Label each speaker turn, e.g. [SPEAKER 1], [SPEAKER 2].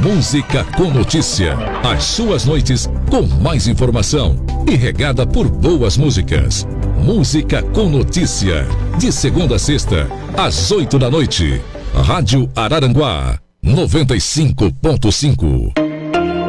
[SPEAKER 1] Música com notícia. As suas noites com mais informação e regada por boas músicas. Música com notícia. De segunda a sexta, às 8 da noite. Rádio Araranguá 95.5.